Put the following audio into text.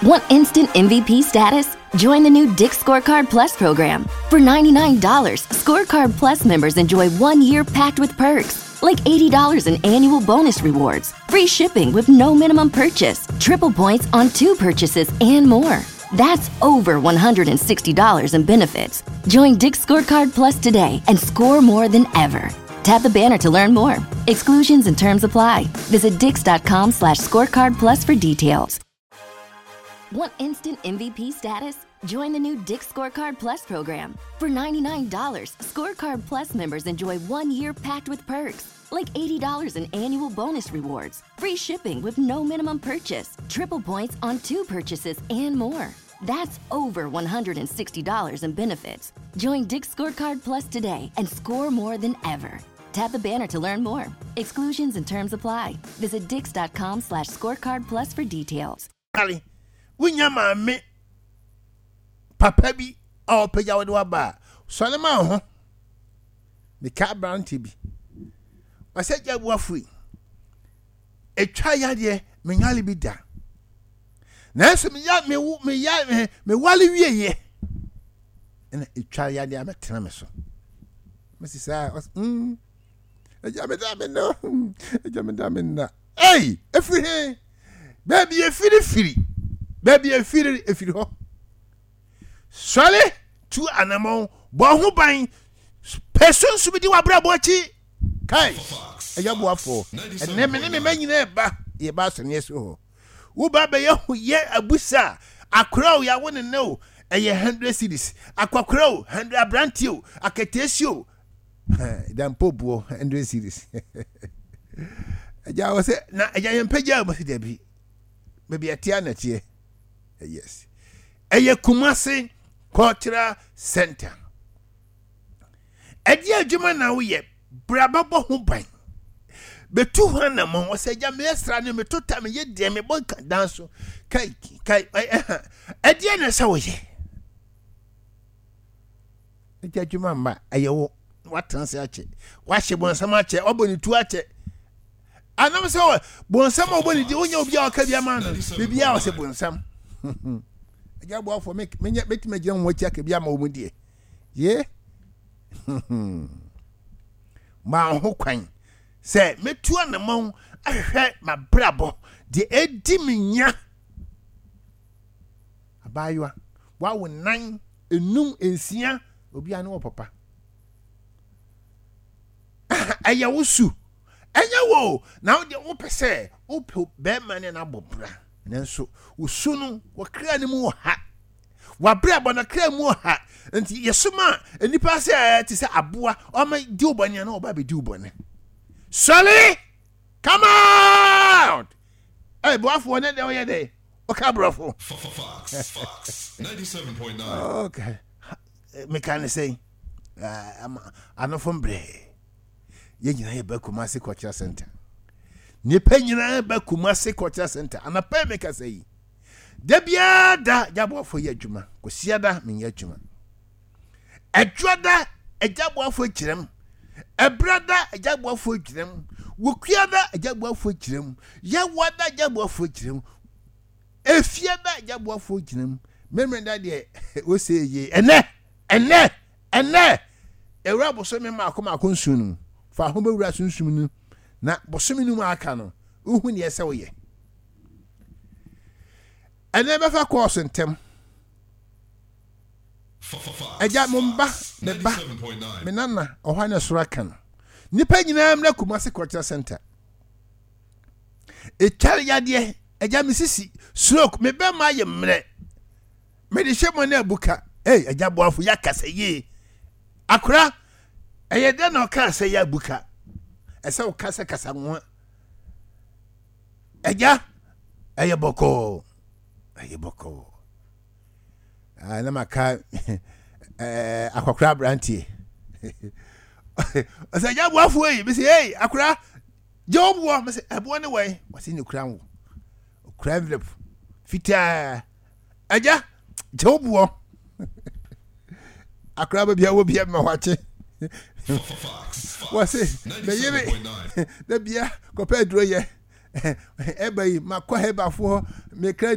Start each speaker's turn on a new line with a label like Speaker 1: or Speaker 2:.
Speaker 1: Want instant MVP status? Join the new Dick's Scorecard Plus program. For $99, Scorecard Plus members enjoy 1 year packed with perks, like $80 in annual bonus rewards, free shipping with no minimum purchase, triple points on 2 purchases, and more. That's over $160 in benefits. Join Dick's Scorecard Plus today and score more than ever. Tap the banner to learn more. Exclusions and terms apply. Visit dix.com/scorecard plus for details. Want instant MVP status? Join the new Dick's Scorecard Plus program. For $99, Scorecard Plus members enjoy 1 year packed with perks, like $80 in annual bonus rewards, free shipping with no minimum purchase, triple points on 2 purchases, and more. That's over $160 in benefits. Join Dick's Scorecard Plus today and score more than ever. Tap the banner to learn more. Exclusions and terms apply. Visit dix.com/scorecard plus for details.
Speaker 2: Winyama me papa bi a opagya wode waba solema ho me ka brand bi wasagya buafui etwa yade me nyale bi da na so me wale wieye na etwa yade ametena me so mesisa eja me da me no hey efiri baby efiri baby efiri ho Swale tu anamon bo ho ban person su bi di wabra bo chi kai eya bo afo enne me manyina ba ye ba so ne so ho wo ba be ye abusa akra ya won ne o eye 100 cedis akwakra o 100 abrantio akatesio dan pobuo 100 cedis eja wo se na eja yempagya bo se debi baby atia na tie yes eye Kumasi Cultural Center. Edi adwuma na wo ye brababo ho ban. Betu hana mo wo se ja me esra ne metota me ye de me bonka danso. Kai edi na sa wo ye. Edi adwuma ma aye wo watanse ache. Wa hye bonsam ache, oboni tu ache. Anam se wo bonsam oboni di onya obi a waka bia ma no. Bibia wo se bonsam. Eja bo afo me betima gina mo chia ke bia ma omudie ye ma ho kwan se metu anamon ahwe ma brabo de edi minya abaywa wa wo nan enum ensia obi ane wo papa aya wosu enya wo na wo de wo pese wo pe be mane na bobra nanso usunu wakra ne mu ha wabra bona kra mu ha nti yesuma enipa se ti se aboa o ma di obone na oba be di obone Sally come out hey boafo ne de o ye de o ka brofo
Speaker 3: 97.9
Speaker 2: okay me can say I'm from bre ye nyina ye ba Kumasi Cultural Center ni penyina ba Kumasi Cultural Center anapa me ka say da bia da jabofo ye adwuma ko siada me ye adwuma adwoda ejabofo kirem ebrada ejabofo kirem wokuada ejabofo kirem ye wada ejabofo kirem efiada ejabofo kirem memrenda de wo say ye ene ewra boso me ma akoma akonsunu fa ho bewura sunsum nu na boso me nu aka no uhu ne yese wo ye ene be fa course ntem eja momba me ba me nana ohana surakan nipa nyina mra Kumasi Cultural Center e chari yade eja misisi stroke me be ma ye mre me de hwemo na abuka eja boafo yakasa ye akura eyede na okasa ya abuka ese okasa nwa eja ayeboko na maka akwakura brantie asa ja boafo yi be say akura job wo me say ebo ne we wasi ni kura wo kura envelope fita aja job wo akura bia wo bia ma wache wasi be yebe da bia ko pedro ye ebai makwa heba fo me